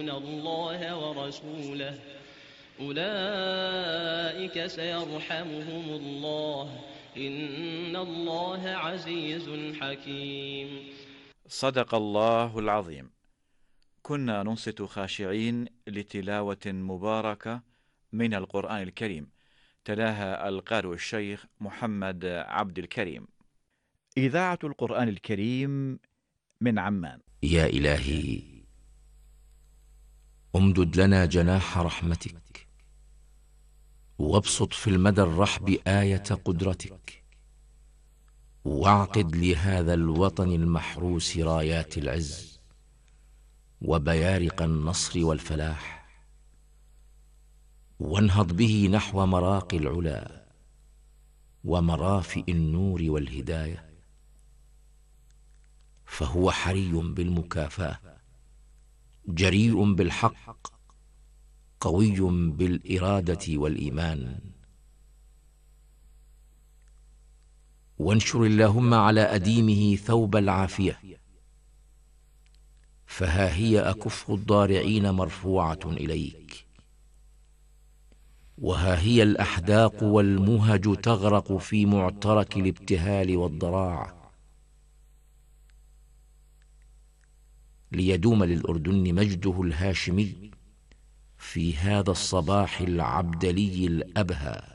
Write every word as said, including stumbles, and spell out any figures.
الله ورسوله أولئك سيرحمهم الله إن الله عزيز حكيم. صدق الله العظيم. كنا ننصت خاشعين لتلاوة مباركة من القرآن الكريم، تلاها القارئ الشيخ محمد عبد الكريم. إذاعة القرآن الكريم من عمان. يا إلهي، امدد لنا جناح رحمتك، وابسط في المدى الرحب آية قدرتك، واعقد لهذا الوطن المحروس رايات العز وبيارق النصر والفلاح، وانهض به نحو مراقي العلا ومرافئ النور والهداية، فهو حري بالمكافأة، جريء بالحق، قوي بالإرادة والإيمان. وانشر اللهم على أديمه ثوب العافية، فها هي أكف الضارعين مرفوعة إليك، وها هي الأحداق والمهج تغرق في معترك الابتهال والضراع، ليدوم للأردن مجده الهاشمي في هذا الصباح العبدلي الأبهى.